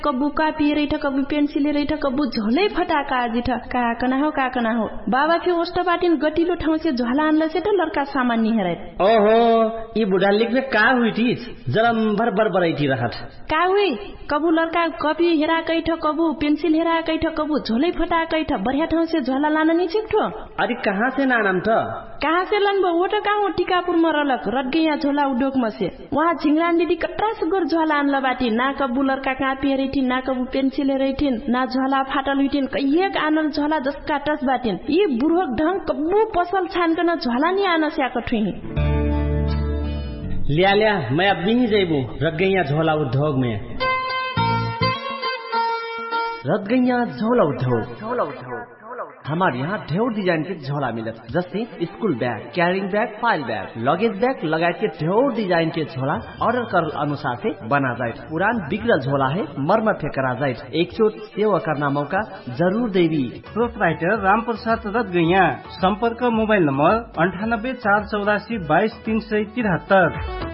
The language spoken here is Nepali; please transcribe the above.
कबू कापी रही कबू पेंसिल रही कबू झोलै फटाका आजी काकना हो बाबा फिर ओस्टा बाटिन गटिलो ठाउँ से झोला आनला से त लड़का सामान नि हेरै ओहो ई बुढा लिखबे का हुई थी जरम भर बरबरै थी रहत का हुई कबू लड़का कॉपी हेरा कैठ कबू पेंसिल हेरा कैठ कबू झोलै फटा कैठ बढ़िया ठाउँ से झोला लान नि छिक्ठो अरे कहाँ से नानम त कहाँ से लन वो त कहाँ टिकापुर में रलक रटगे यहाँ झोला उद्योग में से वहाँ झिंगरान दीदी कट्रा सुगर झोला आनला बाटी ना कबू लड़का कापी हेरैठिन ना कबू पेंसिल हेरैठिन ना झोला फाटल हुइठिन कहिएक आनल झोला जसका टस बाटिन यी बुढ़ोक ढंग कबू पसल छानकन झोला नि आन स्याक ठुही लिया मैं अब नहीं जेबू रट गई यहाँ झोला उद्योग में रट गई यहाँ झोला उद्योग हमारे यहाँ ढेर डिजाइन के झोला मिलत जैसे school bag carrying bag file bag luggage bag लगाए के ढेर डिजाइन के झोला ऑर्डर कर अनुसार से बना जाए पुरान बिगड़ल झोला है मरम्मत करा जाए एक चोट सेवा करना मौका जरूर देवी प्रोपराइटर राम प्रसाद रत गैया संपर्क मोबाइल नंबर 98 484 22 373